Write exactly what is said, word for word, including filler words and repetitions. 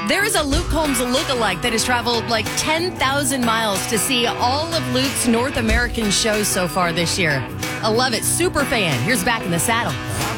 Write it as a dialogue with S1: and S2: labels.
S1: There is a Luke Combs lookalike that has traveled like ten thousand miles to see all of Luke's North American shows so far this year. I love it. Super fan. Here's Back in the Saddle.